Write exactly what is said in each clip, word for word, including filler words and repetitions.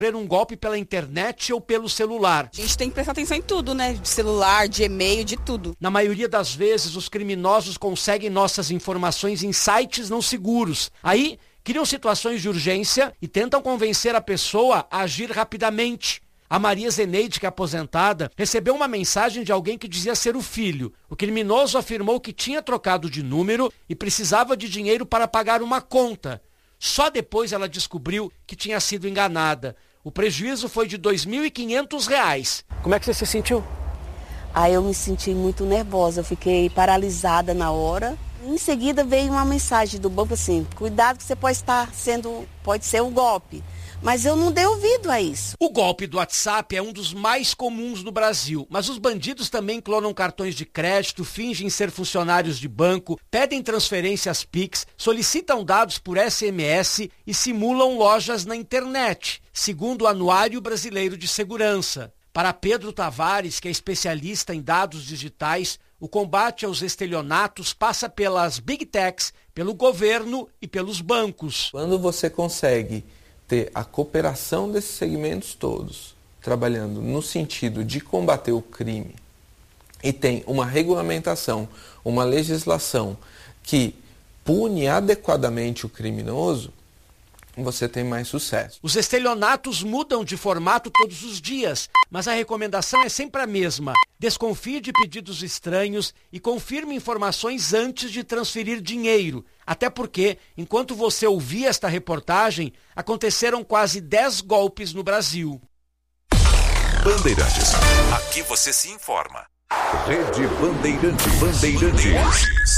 um golpe pela internet ou pelo celular. A gente tem que prestar atenção em tudo, né? De celular, de e-mail, de tudo. Na maioria das vezes, os criminosos conseguem nossas informações em sites não seguros. Aí, criam situações de urgência e tentam convencer a pessoa a agir rapidamente. A Maria Zeneide, que é aposentada, recebeu uma mensagem de alguém que dizia ser o filho. O criminoso afirmou que tinha trocado de número e precisava de dinheiro para pagar uma conta. Só depois ela descobriu que tinha sido enganada. O prejuízo foi de dois mil e quinhentos reais. Como é que você se sentiu? Aí eu me senti muito nervosa, eu fiquei paralisada na hora. Em seguida veio uma mensagem do banco assim, cuidado que você pode estar sendo, pode ser um golpe. Mas eu não dei ouvido a isso. O golpe do WhatsApp é um dos mais comuns no Brasil, mas os bandidos também clonam cartões de crédito, fingem ser funcionários de banco, pedem transferências Pix, solicitam dados por S M S e simulam lojas na internet, segundo o Anuário Brasileiro de Segurança. Para Pedro Tavares, que é especialista em dados digitais, o combate aos estelionatos passa pelas Big Techs, pelo governo e pelos bancos. Quando você consegue ter a cooperação desses segmentos todos, trabalhando no sentido de combater o crime, e tem uma regulamentação, uma legislação que pune adequadamente o criminoso, você tem mais sucesso. Os estelionatos mudam de formato todos os dias, mas a recomendação é sempre a mesma. Desconfie de pedidos estranhos e confirme informações antes de transferir dinheiro. Até porque, enquanto você ouvia esta reportagem, aconteceram quase dez golpes no Brasil. Bandeirantes. Aqui você se informa. Rede Bandeirantes. Bandeirantes.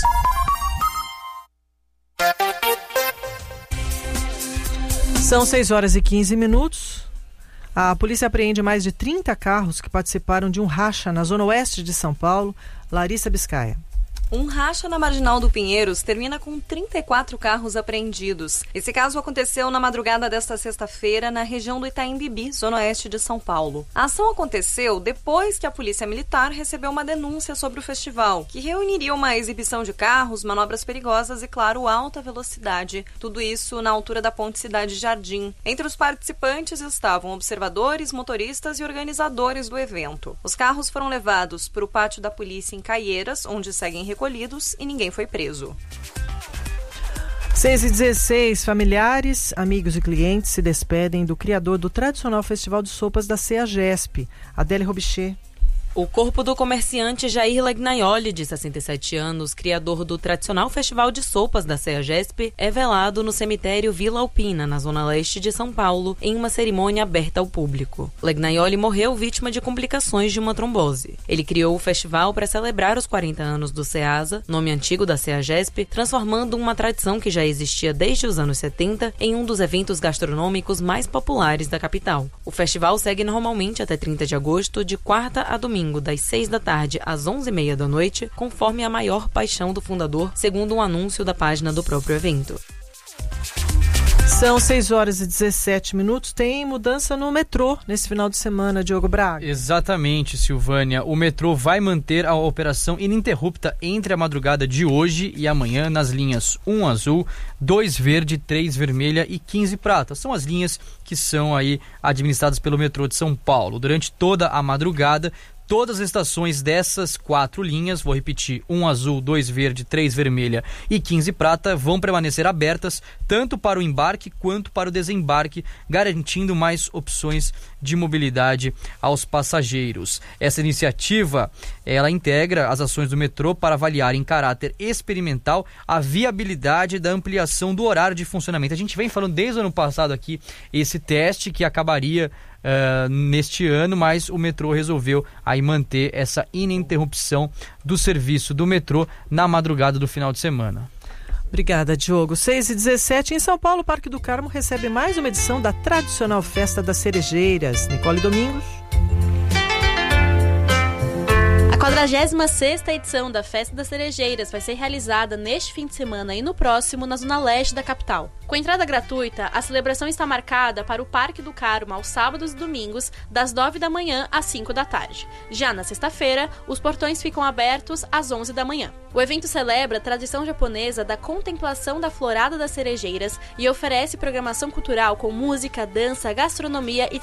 São seis horas e quinze minutos. A polícia apreende mais de trinta carros que participaram de um racha na zona oeste de São Paulo. Larissa Biscaia. Um racha na Marginal do Pinheiros termina com trinta e quatro carros apreendidos. Esse caso aconteceu na madrugada desta sexta-feira na região do Itaim Bibi, zona oeste de São Paulo. A ação aconteceu depois que a Polícia Militar recebeu uma denúncia sobre o festival, que reuniria uma exibição de carros, manobras perigosas e, claro, alta velocidade. Tudo isso na altura da Ponte Cidade Jardim. Entre os participantes estavam observadores, motoristas e organizadores do evento. Os carros foram levados para o pátio da polícia em Caieiras, onde seguem recolhidos, e ninguém foi preso. seis e dezesseis, familiares, amigos e clientes se despedem do criador do tradicional Festival de Sopas da CEAGESP, Adélia Robichê. O corpo do comerciante Jair Legnaioli, de sessenta e sete anos, criador do tradicional Festival de Sopas da CEAGESP, é velado no cemitério Vila Alpina, na zona leste de São Paulo, em uma cerimônia aberta ao público. Legnaioli morreu vítima de complicações de uma trombose. Ele criou o festival para celebrar os quarenta anos do CEASA, nome antigo da CEAGESP, transformando uma tradição que já existia desde os anos setenta em um dos eventos gastronômicos mais populares da capital. O festival segue normalmente até trinta de agosto, de quarta a domingo, das seis da tarde às onze e meia da noite, conforme a maior paixão do fundador, segundo um anúncio da página do próprio evento. São seis horas e dezessete minutos. Tem mudança no metrô nesse final de semana, Diogo Braga. Exatamente, Silvânia. O metrô vai manter a operação ininterrupta entre a madrugada de hoje e amanhã nas linhas um azul, dois verde, três vermelha e quinze prata. São as linhas que são aí administradas pelo metrô de São Paulo. Durante toda a madrugada, todas as estações dessas quatro linhas, vou repetir, um azul, dois verde, três vermelha e quinze prata, vão permanecer abertas tanto para o embarque quanto para o desembarque, garantindo mais opções de mobilidade aos passageiros. Essa iniciativa, ela integra as ações do metrô para avaliar em caráter experimental a viabilidade da ampliação do horário de funcionamento. A gente vem falando desde o ano passado aqui esse teste que acabaria Uh, neste ano, mas o metrô resolveu aí manter essa ininterrupção do serviço do metrô na madrugada do final de semana. Obrigada, Diogo. seis e dezessete, em São Paulo, o Parque do Carmo recebe mais uma edição da tradicional Festa das Cerejeiras. Nicole Domingos. A quadragésima sexta edição da Festa das Cerejeiras vai ser realizada neste fim de semana e no próximo na zona leste da capital. Com entrada gratuita, a celebração está marcada para o Parque do Carmo aos sábados e domingos, das nove da manhã às cinco da tarde. Já na sexta-feira, os portões ficam abertos às onze da manhã. O evento celebra a tradição japonesa da contemplação da florada das cerejeiras e oferece programação cultural com música, dança, gastronomia e